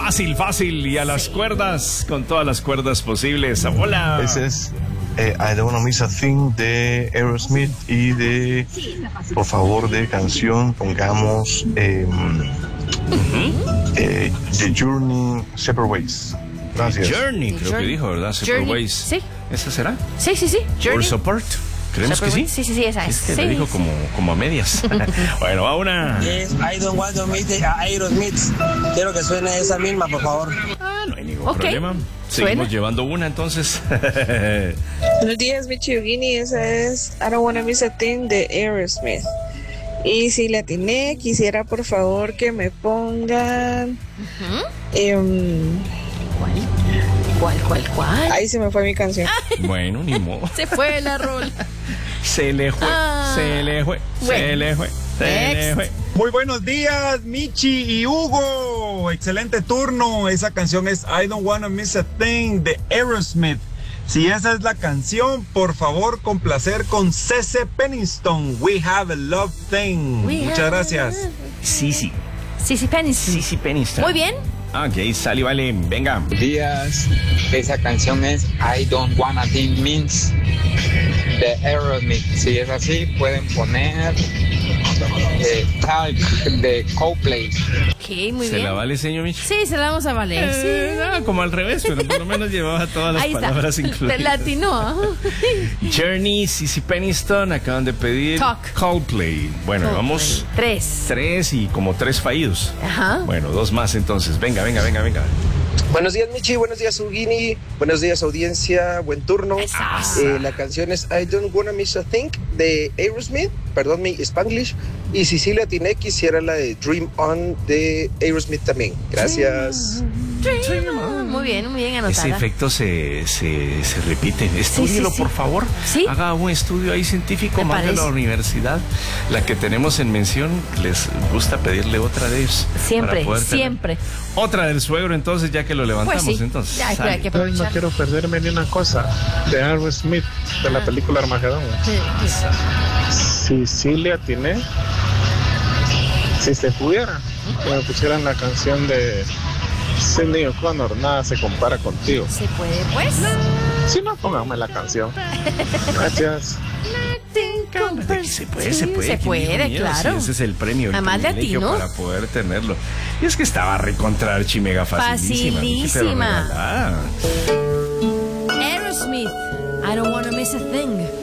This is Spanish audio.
Fácil, fácil. Y a las cuerdas, con todas las cuerdas posibles. Hola. Ese es I Don't Wanna Miss a Thing de Aerosmith. Y por favor, de canción pongamos The Journey, Separate Ways. Gracias. Journey, creo que dijo, ¿verdad? Separate Ways. Sí. ¿Esa será? Sí. Journey. Or Support. ¿Creemos que sí? Sí, esa es. Es que le dijo como a medias. Bueno, va una. Yes, I Don't Want to Miss a Aerosmith. Quiero que suene esa misma, por favor. No hay ningún problema. Seguimos llevando una, entonces. Buenos días, Michi Yugini. Esa es I Don't Wanna Miss a Thing de Aerosmith. Y si la atiné, quisiera por favor que me pongan... ¿Cuál? Ahí se me fue mi canción. Bueno, ni modo. Se fue la rol. Se le fue. Muy buenos días, Michi y Hugo. Excelente turno. Esa canción es I Don't Wanna Miss a Thing de Aerosmith. Si esa es la canción, por favor, complacer con C.C. Peniston. We Have a Love Thing. Muchas gracias. Sí. C.C. Peniston. Muy bien. Ok, sale, vale, venga. Buenos días. Esa canción es I Don't Wanna Think Means de Aerosmith. Si es así, pueden poner Talk de Coldplay. Ok, muy bien. ¿Se la vale, señor Mich? Sí, se la vamos a valer. Sí. Como al revés, pero por lo menos llevaba todas las ahí palabras está. incluidas. Latinó. Journey, C.C. Peniston, acaban de pedir Coldplay. Bueno, vamos 3 y como 3 fallidos. Ajá. Bueno, 2 más entonces. Venga. Buenos días, Michi. Buenos días, Ugini. Buenos días, audiencia. Buen turno. La canción es I Don't Wanna Miss a Thing de Aerosmith. Perdón mi Spanglish. Y si sí la atiné, quisiera la de Dream On de Aerosmith también. Gracias. Dream On. Muy bien anotada. Ese efecto se repite. Estúdielo, por favor. ¿Sí? Haga un estudio ahí científico, más de la universidad. La que tenemos en mención, les gusta pedirle otra de ellos. Siempre. Otra del suegro, entonces, ya que lo levantamos. Pues sí. Entonces, ya, hay que aprovechar. No quiero perderme ni una cosa de Aerosmith, de la película Armagedón. Si sí le atiné, si se pudiera, que me pusieran la canción de Sidney O'Connor, Nada se compara contigo. ¿Se puede, pues? Si no, póngame la canción. Gracias. Se puede, claro. Sí, ese es el premio, el además privilegio latino, para poder tenerlo. Y es que estaba recontra archimega facilísima. Aerosmith, I Don't Wanna Miss a Thing.